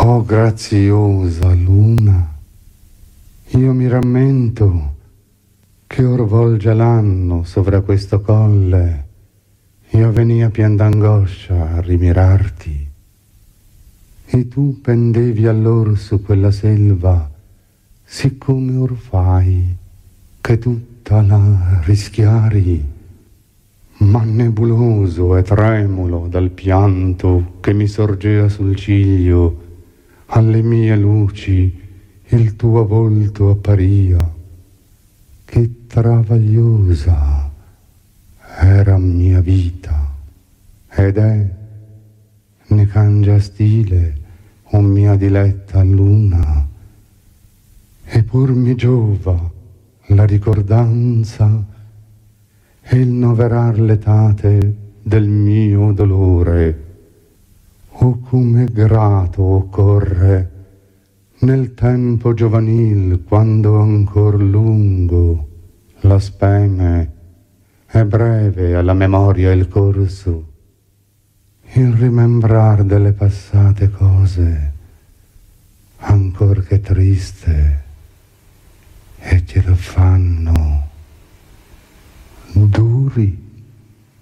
Oh graziosa luna, io mi rammento che or volge l'anno sovra questo colle, io venia pien d'angoscia a rimirarti, e tu pendevi allor su quella selva, siccome or fai che tutta la rischiari, ma nebuloso e tremulo dal pianto che mi sorgea sul ciglio, alle mie luci il tuo volto apparia, che travagliosa era mia vita, ed è, ne cangia stile, o mia diletta luna, e pur mi giova la ricordanza e il noverar l'etate del mio dolore. Oh, come grato occorre nel tempo giovanil, quando ancor lungo la speme e breve alla memoria il corso, il rimembrar delle passate cose, ancor che triste, e ti lo fanno duri.